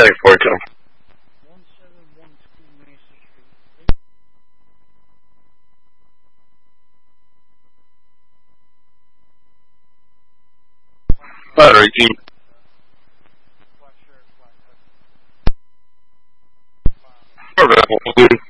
heading for you, Tom? 1712 Mason Street. Battery team. Black shirt, black hood. Available, dude.